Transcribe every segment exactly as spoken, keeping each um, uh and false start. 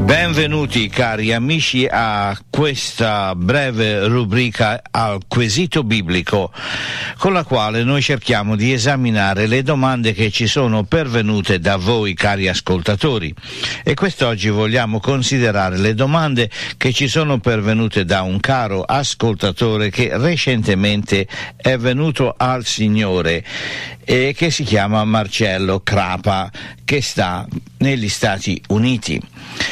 Benvenuti cari amici a questa breve rubrica al quesito biblico, con la quale noi cerchiamo di esaminare le domande che ci sono pervenute da voi cari ascoltatori, e quest'oggi vogliamo considerare le domande che ci sono pervenute da un caro ascoltatore che recentemente è venuto al Signore e che si chiama Marcello Crapa, che sta negli Stati Uniti.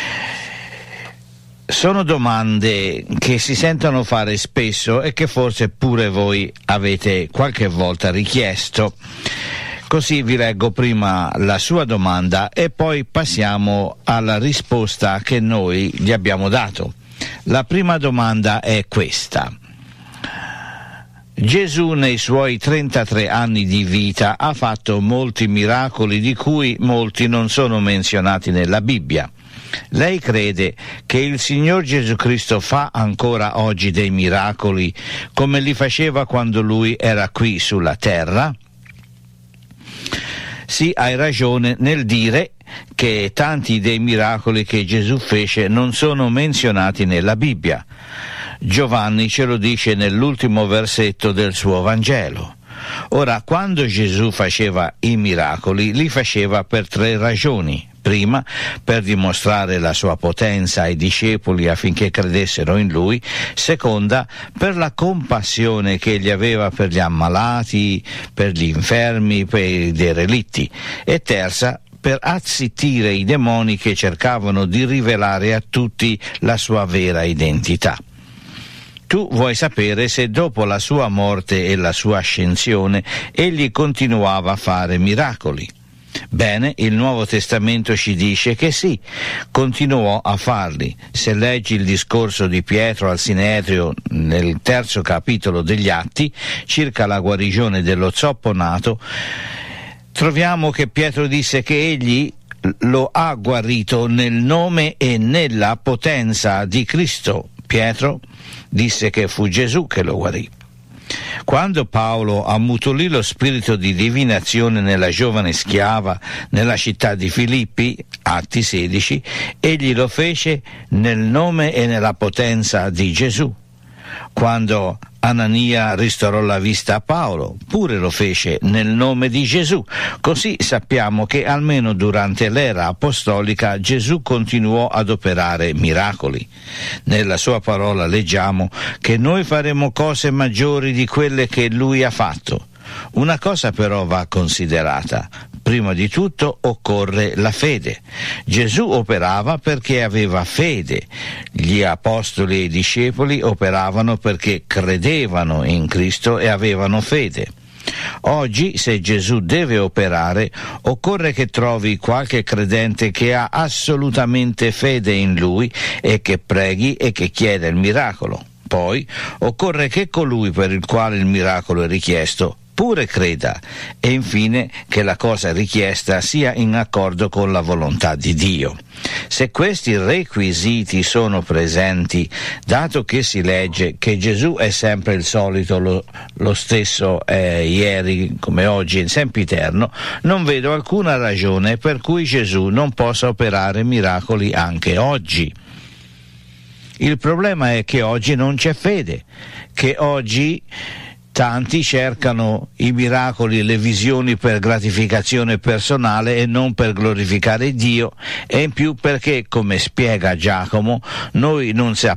Sono domande che si sentono fare spesso e che forse pure voi avete qualche volta richiesto. Così vi leggo prima la sua domanda e poi passiamo alla risposta che noi gli abbiamo dato. La prima domanda è questa. Gesù nei suoi trentatré anni di vita ha fatto molti miracoli di cui molti non sono menzionati nella Bibbia. Lei crede che il Signor Gesù Cristo fa ancora oggi dei miracoli come li faceva quando Lui era qui sulla terra? Sì, hai ragione nel dire che tanti dei miracoli che Gesù fece non sono menzionati nella Bibbia. Giovanni ce lo dice nell'ultimo versetto del suo Vangelo. Ora, quando Gesù faceva i miracoli, li faceva per tre ragioni. Prima, per dimostrare la sua potenza ai discepoli affinché credessero in Lui. Seconda, per la compassione che egli aveva per gli ammalati, per gli infermi, per i derelitti. E terza, per azzittire i demoni che cercavano di rivelare a tutti la sua vera identità. Tu vuoi sapere se dopo la sua morte e la sua ascensione egli continuava a fare miracoli. Bene, il Nuovo Testamento ci dice che sì, continuò a farli. Se leggi il discorso di Pietro al Sinedrio nel terzo capitolo degli Atti, circa la guarigione dello zoppo nato, troviamo che Pietro disse che egli lo ha guarito nel nome e nella potenza di Cristo. Pietro disse che fu Gesù che lo guarì. Quando Paolo ammutolì lo spirito di divinazione nella giovane schiava nella città di Filippi, Atti sedici, egli lo fece nel nome e nella potenza di Gesù. Quando Anania ristorò la vista a Paolo, pure lo fece nel nome di Gesù. Così sappiamo che almeno durante l'era apostolica Gesù continuò ad operare miracoli. Nella sua parola leggiamo che noi faremo cose maggiori di quelle che lui ha fatto. Una cosa però va considerata. Prima di tutto occorre la fede. Gesù operava perché aveva fede. Gli apostoli e i discepoli operavano perché credevano in Cristo e avevano fede. Oggi, se Gesù deve operare, occorre che trovi qualche credente che ha assolutamente fede in Lui e che preghi e che chieda il miracolo. Poi occorre che colui per il quale il miracolo è richiesto pure creda, e infine che la cosa richiesta sia in accordo con la volontà di Dio. Se questi requisiti sono presenti, dato che si legge che Gesù è sempre il solito, lo, lo stesso eh, ieri come oggi in sempiterno, non vedo alcuna ragione per cui Gesù non possa operare miracoli anche oggi. Il problema è che oggi non c'è fede, che oggi tanti cercano i miracoli e le visioni per gratificazione personale e non per glorificare Dio, e in più perché, come spiega Giacomo, noi non, sa-